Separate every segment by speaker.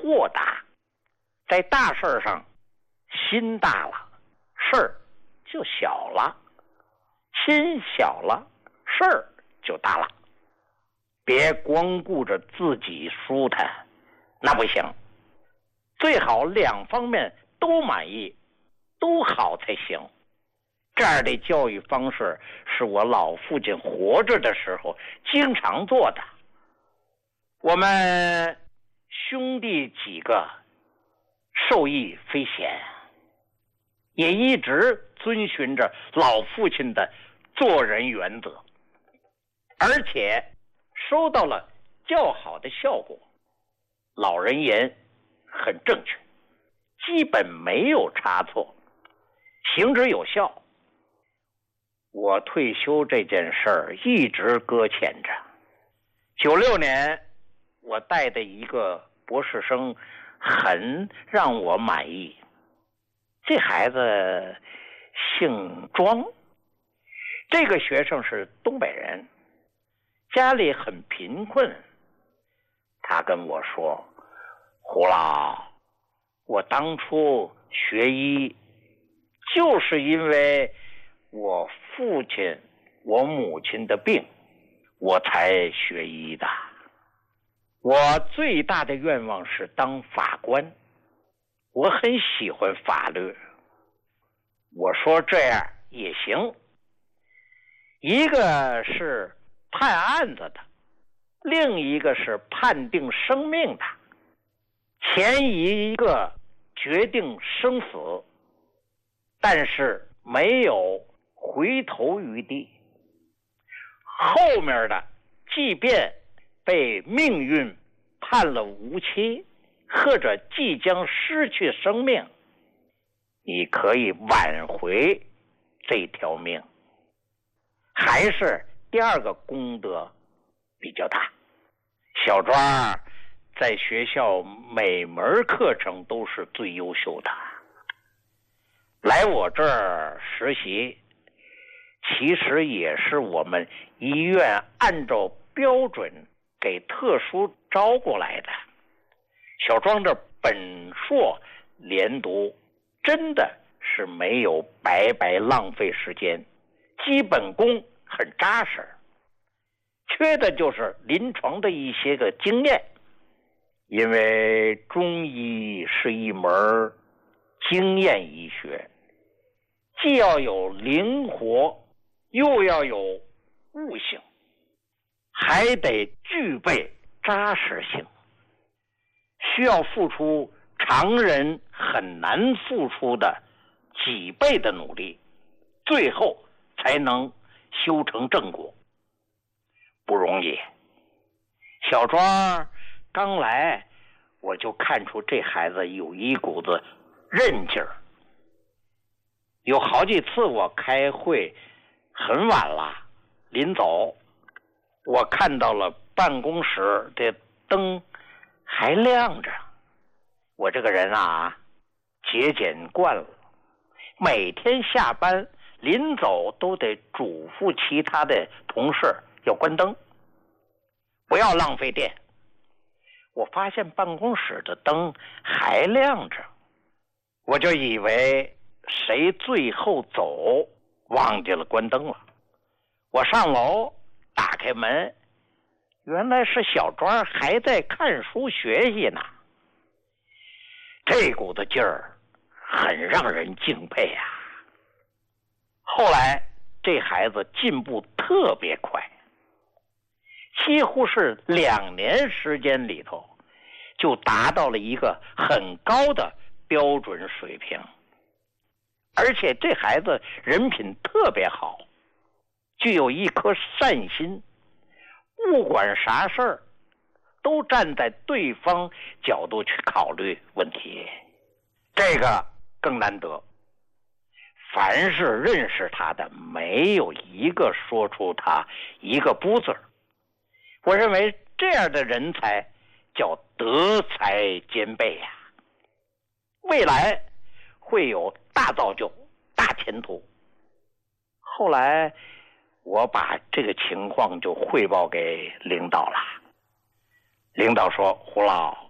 Speaker 1: 豁达，在大事上心大了，事儿就小了；心小了，事儿就大了。别光顾着自己舒坦，那不行。最好两方面都满意，都好才行。这样的教育方式是我老父亲活着的时候经常做的。我们兄弟几个受益匪浅，也一直遵循着老父亲的做人原则，而且收到了较好的效果。老人言很正确，基本没有差错，行之有效。我退休这件事儿一直搁浅着。96年我带的一个博士生很让我满意，这孩子姓庄，这个学生是东北人，家里很贫困。他跟我说，胡老，我当初学医就是因为我父亲我母亲的病我才学医的。我最大的愿望是当法官，我很喜欢法律。我说这样也行，一个是判案子的，另一个是判定生命的，前一个决定生死，但是没有回头余地，后面的即便被命运判了无期，或者即将失去生命，你可以挽回这条命。还是第二个功德比较大。小庄在学校每门课程都是最优秀的，来我这儿实习其实也是我们医院按照标准给特殊招过来的。小庄这本硕连读真的是没有白白浪费时间，基本功很扎实，缺的就是临床的一些个经验。因为中医是一门经验医学，既要有灵活，又要有悟性，还得具备扎实性，需要付出常人很难付出的几倍的努力，最后才能修成正果，不容易。小庄刚来，我就看出这孩子有一股子韧劲儿。有好几次我开会很晚了，临走我看到了办公室的灯还亮着。我这个人啊，节俭惯了，每天下班临走都得嘱咐其他的同事要关灯，不要浪费电。我发现办公室的灯还亮着，我就以为谁最后走忘记了关灯了。我上楼打开门，原来是小庄还在看书学习呢。这股子劲儿很让人敬佩啊。后来这孩子进步特别快，几乎是2年时间里头就达到了一个很高的标准水平。而且这孩子人品特别好，具有一颗善心，不管啥事儿都站在对方角度去考虑问题，这个更难得。凡是认识他的，没有一个说出他一个不字。我认为这样的人才叫德才兼备呀，未来会有大造就、大前途。后来我把这个情况就汇报给领导了，领导说：胡老，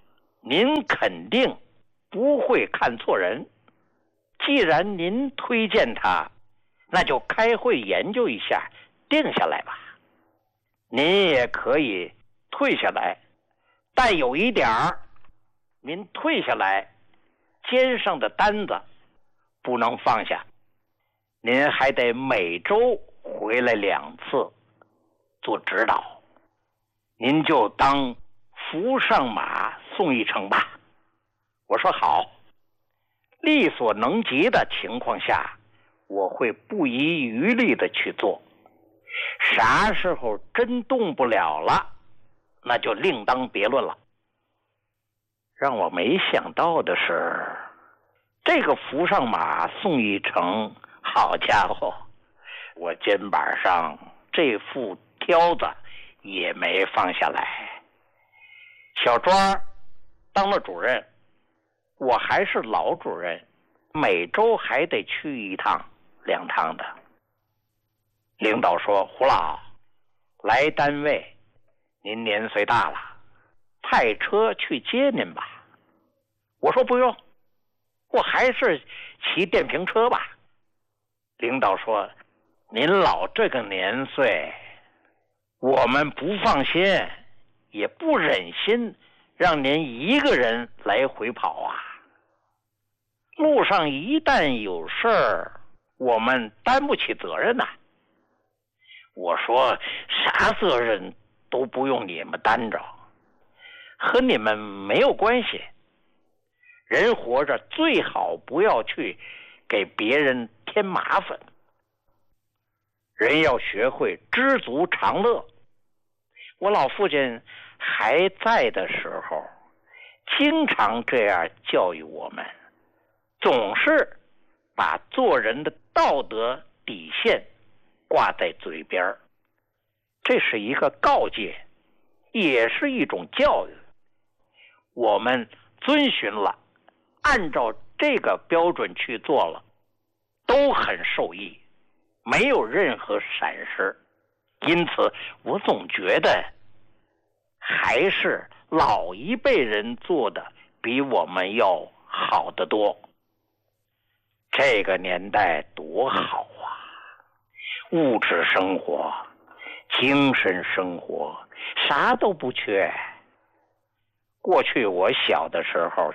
Speaker 1: 您肯定不会看错人。既然您推荐他，那就开会研究一下，定下来吧。您也可以退下来，但有一点儿，您退下来，肩上的担子不能放下，您还得每周回来2次做指导。您就当扶上马送一程吧。我说好，力所能及的情况下，我会不遗余力的去做。啥时候真动不了了，那就另当别论了。让我没想到的是，这个扶上马送一程，好家伙，我肩膀上这副挑子也没放下来。小庄当了主任，我还是老主任，每周还得去1趟2趟的。领导说，胡老，来单位您年岁大了，派车去接您吧。我说不用，我还是骑电瓶车吧。领导说，您老这个年岁，我们不放心，也不忍心让您一个人来回跑啊。路上一旦有事儿，我们担不起责任呐。我说，啥责任都不用你们担着，和你们没有关系。人活着最好不要去给别人添麻烦，人要学会知足常乐。我老父亲还在的时候，经常这样教育我们，总是把做人的道德底线挂在嘴边，这是一个告诫，也是一种教育。我们遵循了，按照这个标准去做了，都很受益，没有任何闪失。因此我总觉得还是老一辈人做的比我们要好得多。这个年代多好啊，物质生活、精神生活啥都不缺。过去我小的时候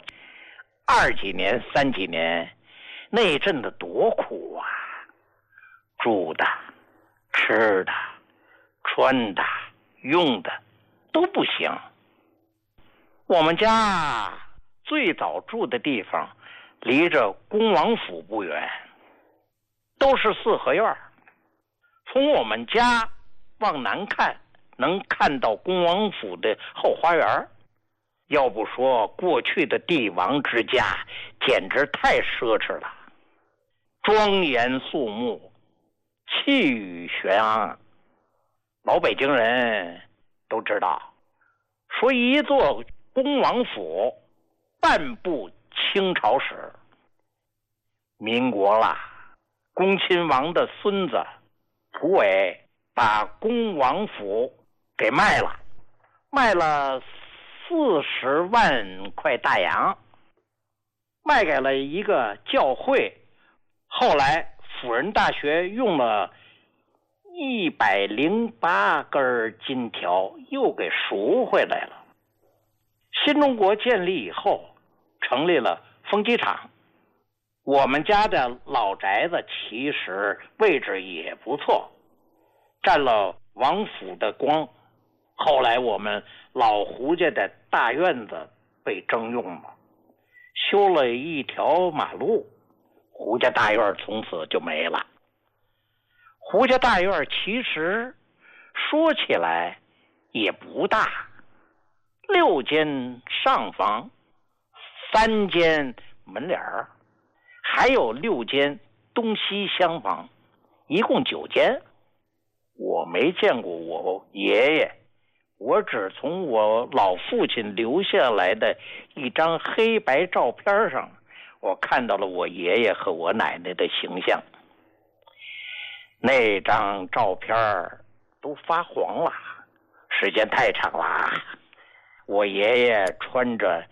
Speaker 1: ，20几年、30几年，那阵子多苦啊，住的、吃的、穿的、用的都不行。我们家最早住的地方离着恭王府不远，都是4合院。从我们家往南看，能看到恭王府的后花园。要不说过去的帝王之家简直太奢侈了，庄严肃穆，气宇轩昂。老北京人都知道，说一座恭王府半部清朝史。民国了，恭亲王的孙子蒲伟把恭王府给卖了，卖了40万块大洋，卖给了一个教会。后来辅仁大学用了108根金条又给赎回来了。新中国建立以后，成立了风机厂。我们家的老宅子其实位置也不错，占了王府的光。后来我们老胡家的大院子被征用了，修了一条马路，胡家大院从此就没了。胡家大院其实说起来也不大，6间上房，3间门脸儿，还有6间东西厢房，一共9间。我没见过我爷爷，我只从我老父亲留下来的一张黑白照片上，我看到了我爷爷和我奶奶的形象。那张照片都发黄了，时间太长了。我爷爷穿着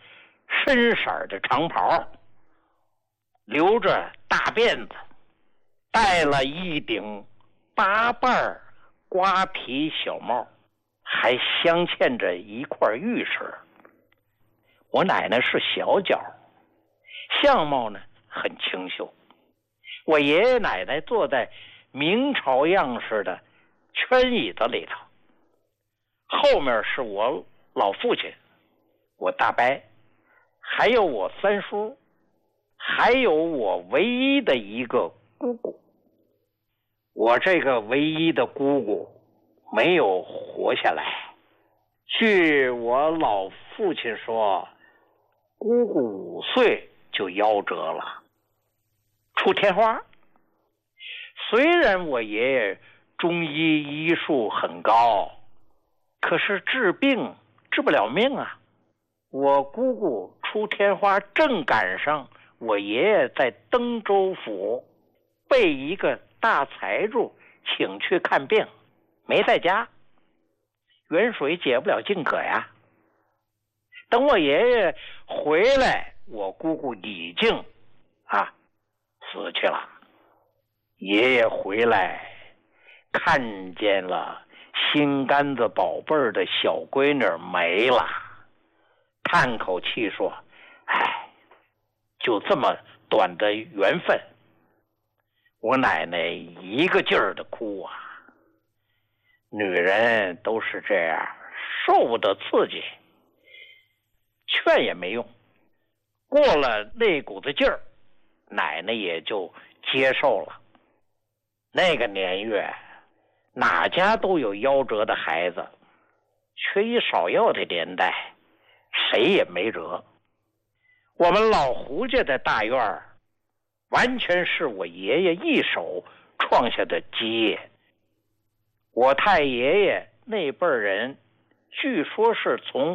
Speaker 1: 深色的长袍，留着大辫子，戴了一顶八瓣瓜皮小帽，还镶嵌着一块玉石。我奶奶是小脚，相貌呢很清秀。我爷爷奶奶坐在明朝样式的圈椅子里头，后面是我老父亲，我大伯，还有我三叔，还有我唯一的一个姑姑。我这个唯一的姑姑没有活下来，据我老父亲说，姑姑5岁就夭折了，出天花。虽然我爷爷中医医术很高，可是治病治不了命啊。我姑姑出天花正赶上我爷爷在登州府被一个大财主请去看病，没在家，远水解不了近渴呀。等我爷爷回来，我姑姑已经死去了。爷爷回来看见了心肝子宝贝儿的小闺女没了，叹口气说：哎，就这么短的缘分。我奶奶一个劲儿的哭啊。女人都是这样，受不得刺激，劝也没用。过了那股子劲儿，奶奶也就接受了。那个年月，哪家都有夭折的孩子，缺医少药的年代，谁也没辙。我们老胡家的大院儿，完全是我爷爷一手创下的基业。我太爷爷那辈人，据说是从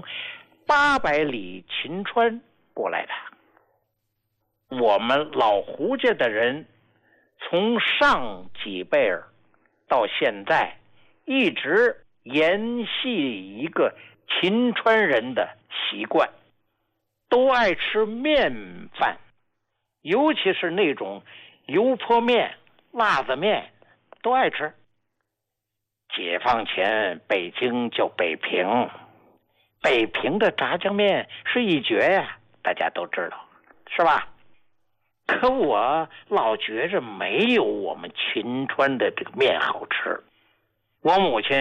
Speaker 1: 800里秦川过来的。我们老胡家的人，从上几辈儿到现在，一直沿袭一个秦川人的习惯，都爱吃面饭，尤其是那种油泼面、辣子面，都爱吃。解放前北京叫北平，北平的炸酱面是一绝呀，大家都知道，是吧？可我老觉着没有我们秦川的这个面好吃。我母亲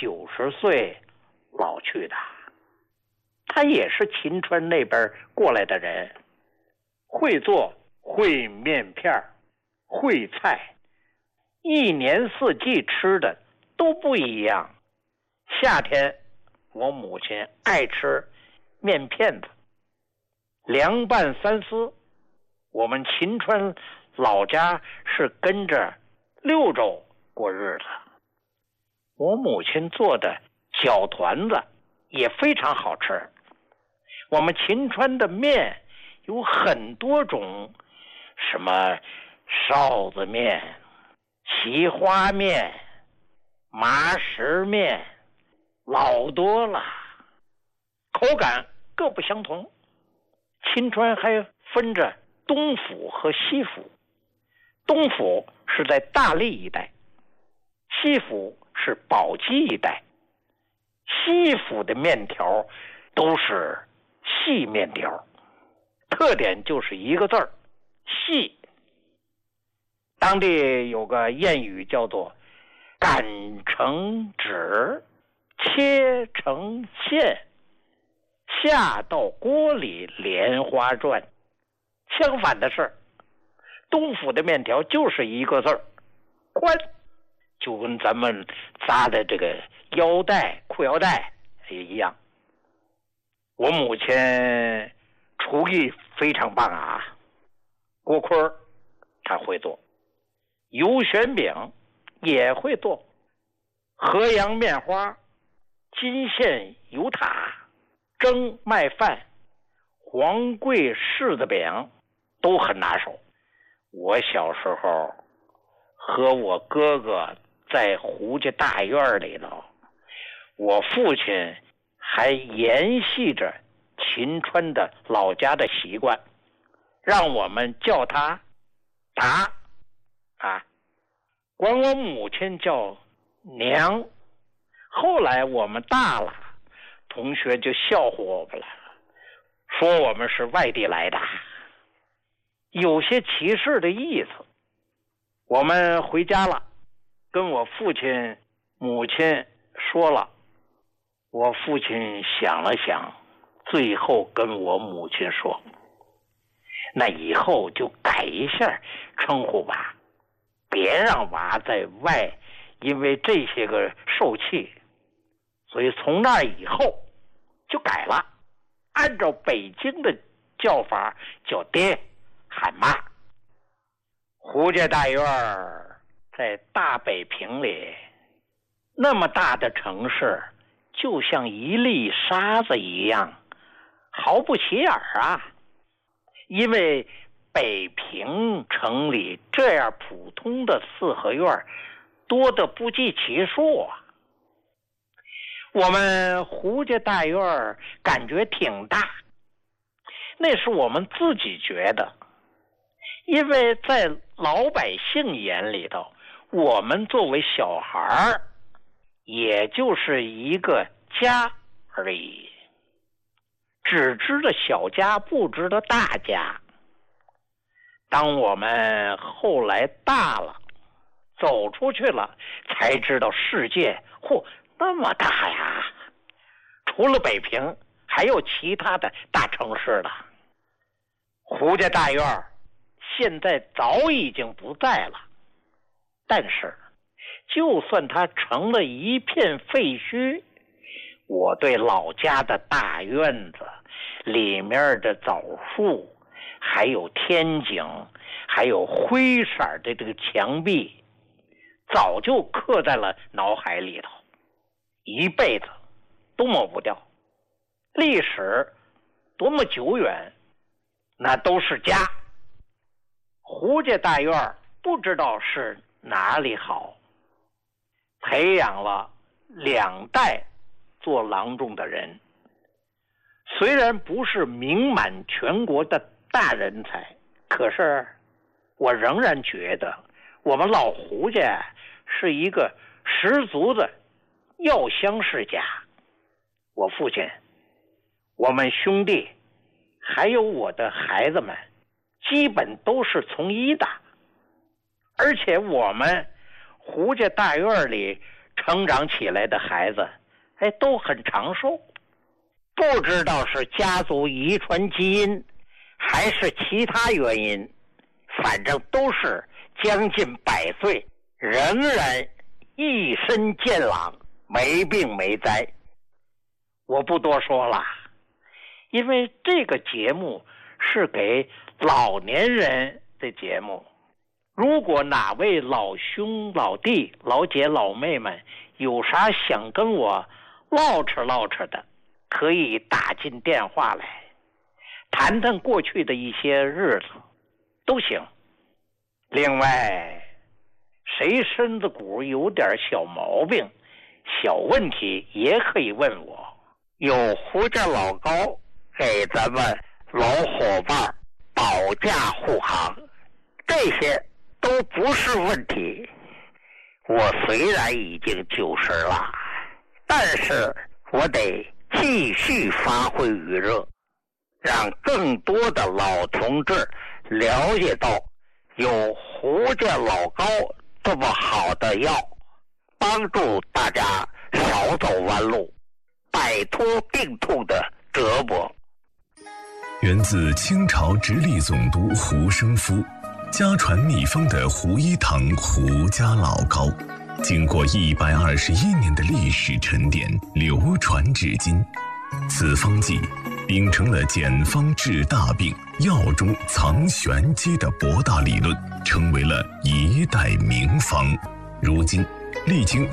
Speaker 1: 90岁老去的，她也是秦川那边过来的人，会做，会面片，会菜，一年四季吃的都不一样。夏天我母亲爱吃面片子，凉拌三丝。我们秦川老家是跟着6州过日子。我母亲做的饺团子也非常好吃。我们秦川的面有很多种，什么臊子面、奇花面、麻石面，老多了，口感各不相同。秦川还分着东府和西府，东府是在大荔一带，西府是宝鸡一带。西府的面条都是细面条，特点就是一个字儿，细。当地有个谚语叫做擀成纸，切成线，下到锅里莲花转。相反的是，东府的面条就是一个字儿，宽，就跟咱们扎的这个腰带、裤腰带也一样。我母亲厨艺非常棒啊，锅盔她会做，油旋饼也会做，河阳面花、金线油塔、蒸麦饭、黄桂柿子饼都很拿手。我小时候和我哥哥在胡家大院里头，我父亲还沿袭着秦川的老家的习惯，让我们叫他达啊，管我母亲叫娘。后来我们大了，同学就笑话我们了，说我们是外地来的，有些歧视的意思。我们回家了，跟我父亲母亲说了，我父亲想了想，最后跟我母亲说，那以后就改一下称呼吧，别让娃在外因为这些个受气。所以从那以后就改了，按照北京的叫法叫爹喊妈。胡家大院在大北平里，那么大的城市，就像一粒沙子一样，毫不起眼啊。因为北平城里这样普通的四合院多得不计其数啊。我们胡家大院感觉挺大，那是我们自己觉得，因为在老百姓眼里头，我们作为小孩也就是一个家而已，只知道小家，不知道大家。当我们后来大了，走出去了，才知道世界那么大呀，除了北平还有其他的大城市了。胡家大院现在早已经不在了，但是就算它成了一片废墟，我对老家的大院子里面的枣树，还有天井，还有灰色的这个墙壁，早就刻在了脑海里头，一辈子都抹不掉。历史多么久远，那都是家。胡家大院不知道是哪里好，培养了2代做郎中的人，虽然不是名满全国的大人才，可是我仍然觉得我们老胡家是一个十足的药香世家。我父亲，我们兄弟，还有我的孩子们，基本都是从医的，而且我们胡家大院里成长起来的孩子，都很长寿。不知道是家族遗传基因，还是其他原因，反正都是将近100岁，仍然一身健朗，没病没灾。我不多说了，因为这个节目是给老年人的节目。如果哪位老兄老弟老姐老妹们有啥想跟我唠扯唠扯的，可以打进电话来，谈谈过去的一些日子都行。另外，谁身子骨有点小毛病小问题也可以问我，有胡家老高给咱们老伙伴保驾护航，这些都不是问题。我虽然已经90了，但是我得继续发挥余热，让更多的老同志了解到有胡家老高这么好的药，帮助大家少走弯路，摆脱病痛的折磨。
Speaker 2: 源自清朝直隶总督胡生夫，家传秘方的胡一堂胡家老高，经过121年的历史沉淀，流传至今。此方剂秉承了简方治大病、药中藏玄机的博大理论，成为了一代名方。如今历经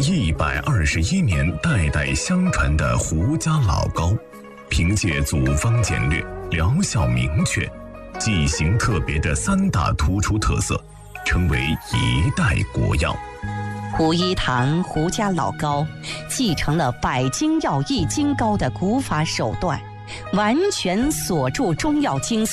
Speaker 2: 121年代代相传的胡家老高，凭借组方简略、疗效明确、剂型特别的3大突出特色，成为一代国药。
Speaker 3: 胡一堂胡家老高继承了百金药易筋膏的古法手段， 完全锁住中药精